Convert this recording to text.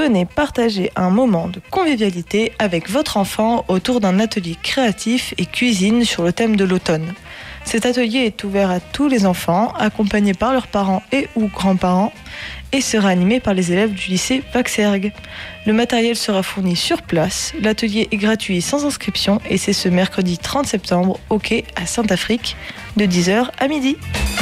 Venez partager un moment de convivialité avec votre enfant autour d'un atelier créatif et cuisine sur le thème de l'automne. Cet atelier est ouvert à tous les enfants, accompagnés par leurs parents et ou grands-parents, et sera animé par les élèves du lycée Vaxergue. Le matériel sera fourni sur place, l'atelier est gratuit sans inscription et c'est ce mercredi 30 septembre au quai à Saint-Affrique de 10h à midi.